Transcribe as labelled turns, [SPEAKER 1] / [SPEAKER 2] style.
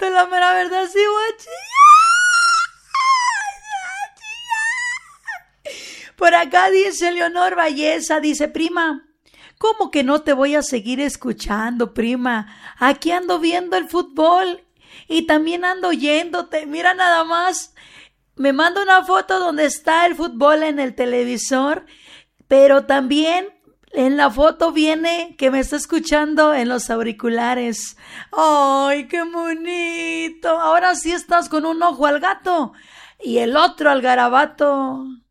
[SPEAKER 1] bonito, la mera verdad, sí, voy a chillar. Por acá dice Leonor Valleza, dice, prima, ¿cómo que no te voy a seguir escuchando, prima? Aquí ando viendo el fútbol y también ando oyéndote. Mira nada más, me manda una foto donde está el fútbol en el televisor, pero también en la foto viene que me está escuchando en los auriculares. ¡Ay, qué bonito! Ahora sí estás con un ojo al gato y el otro al garabato.